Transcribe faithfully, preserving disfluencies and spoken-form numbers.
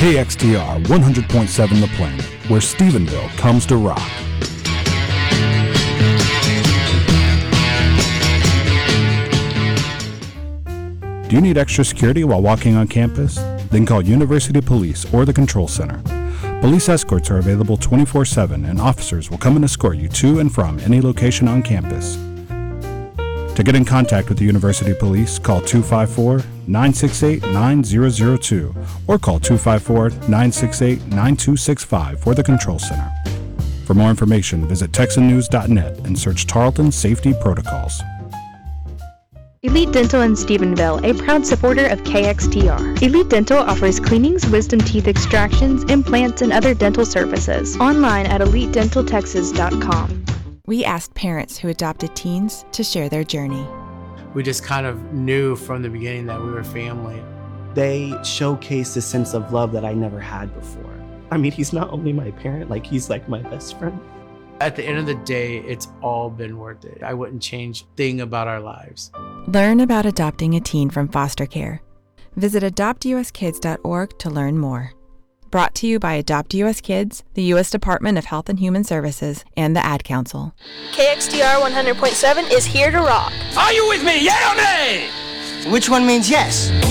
K X T R one hundred point seven The Planet, where Stephenville comes to rock. Do you need extra security while walking on campus? Then call University Police or the Control Center. Police escorts are available twenty-four seven, and officers will come and escort you to and from any location on campus. To get in contact with the University Police, call two five four, nine six eight, nine zero zero two or call two five four, nine six eight, nine two six five for the Control Center. For more information, visit texan news dot net and search Tarleton Safety Protocols. Elite Dental in Stephenville, a proud supporter of K X T R. Elite Dental offers cleanings, wisdom teeth extractions, implants, and other dental services. Online at elite dental texas dot com. We asked parents who adopted teens to share their journey. We just kind of knew from the beginning that we were family. They showcased a sense of love that I never had before. I mean, he's not only my parent, like he's like my best friend. At the end of the day, it's all been worth it. I wouldn't change a thing about our lives. Learn about adopting a teen from foster care. Visit adopt u s kids dot org to learn more. Brought to you by Adopt U S Kids, the U S Department of Health and Human Services, and the Ad Council. K X T R one hundred point seven is here to rock. Are you with me, yeah or nay? Which one means yes?